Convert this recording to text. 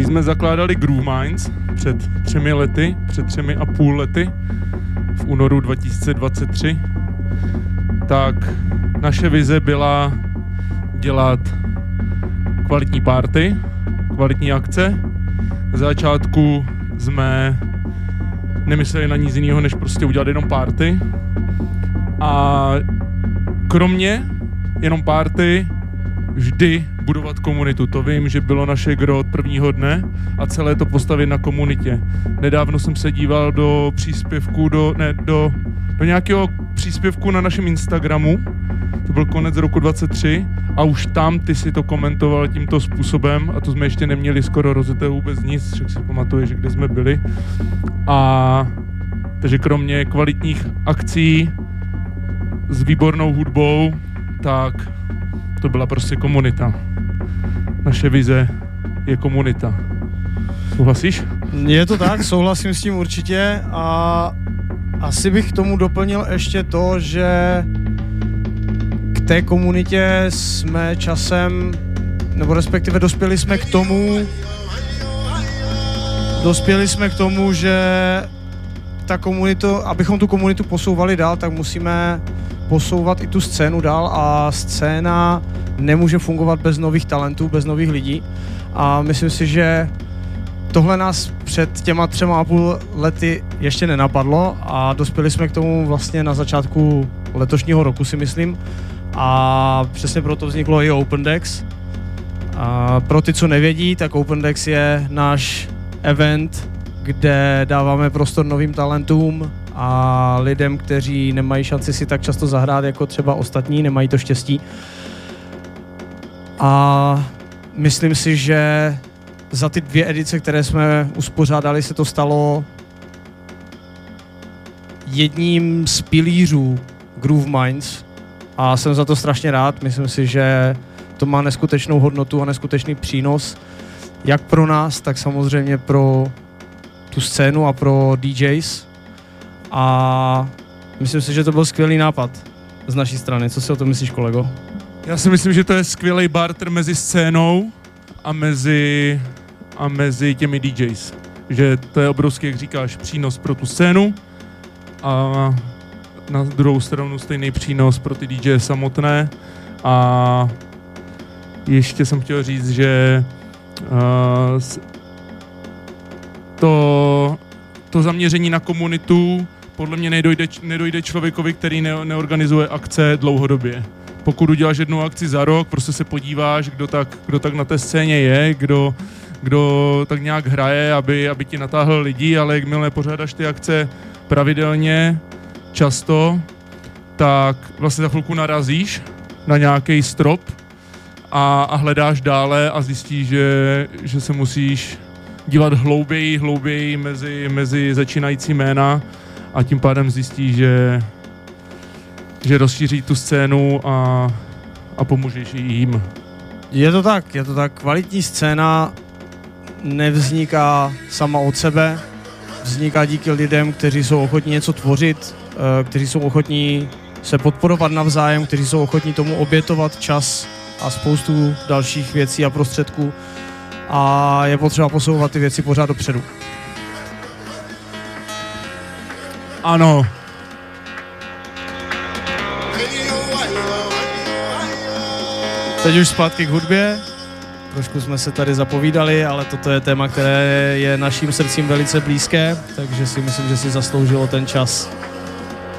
jsme zakládali Groove Minds před 3,5 lety, v únoru 2023, tak naše vize byla dělat kvalitní party, kvalitní akce. Na začátku jsme nemysleli na nic jiného, než prostě udělat jenom party. A kromě jenom party, vždy budovat komunitu. To vím, že bylo naše gro od prvního dne a celé to postavit na komunitě. Nedávno jsem se díval do příspěvku, do nějakého příspěvku na našem Instagramu. To byl konec roku 23 a už tam ty si to komentoval tímto způsobem a to jsme ještě neměli skoro rozjeté vůbec nic, však si pamatuješ, kde jsme byli. A takže kromě kvalitních akcí s výbornou hudbou, tak to byla prostě komunita. Naše vize je komunita. Souhlasíš? Je to tak, souhlasím s tím určitě a asi bych k tomu doplnil ještě to, že k té komunitě jsme časem, nebo respektive dospěli jsme k tomu, že ta komunita, abychom tu komunitu posouvali dál, tak musíme posouvat i tu scénu dál a scéna nemůže fungovat bez nových talentů, bez nových lidí a myslím si, že tohle nás před těma 3,5 lety ještě nenapadlo a dospěli jsme k tomu vlastně na začátku letošního roku, si myslím, a přesně proto vzniklo i OpenDex. A pro ty, co nevědí, tak OpenDex je náš event, kde dáváme prostor novým talentům a lidem, kteří nemají šanci si tak často zahrát jako třeba ostatní, nemají to štěstí. A myslím si, že za ty 2 edice, které jsme uspořádali, se to stalo jedním z pilířů Groove Minds a jsem za to strašně rád. Myslím si, že to má neskutečnou hodnotu a neskutečný přínos jak pro nás, tak samozřejmě pro tu scénu a pro DJs a myslím si, že to byl skvělý nápad z naší strany. Co si o tom myslíš, kolego? Já si myslím, že to je skvělý barter mezi scénou a mezi těmi DJs. Že to je obrovský, jak říkáš, přínos pro tu scénu a na druhou stranu stejný přínos pro ty DJ samotné. A ještě jsem chtěl říct, že to zaměření na komunitu podle mě nedojde člověkovi, který neorganizuje akce dlouhodobě. Pokud uděláš jednu akci za rok, prostě se podíváš, kdo tak na té scéně je, kdo tak nějak hraje, aby ti natáhl lidi, ale jakmile pořádáš ty akce pravidelně, často, tak vlastně za chvilku narazíš na nějaký strop a hledáš dále a zjistíš, že se musíš dívat hlouběji mezi začínající jména a tím pádem zjistíš, že rozšíří tu scénu a pomůžeš jim. Je to tak. Kvalitní scéna nevzniká sama od sebe, vzniká díky lidem, kteří jsou ochotní něco tvořit, kteří jsou ochotní se podporovat navzájem, kteří jsou ochotní tomu obětovat čas a spoustu dalších věcí a prostředků a je potřeba posouvat ty věci pořád dopředu. Ano. Teď už zpátky k hudbě. Trošku jsme se tady zapovídali, ale toto je téma, které je naším srdcím velice blízké, takže si myslím, že si zasloužilo ten čas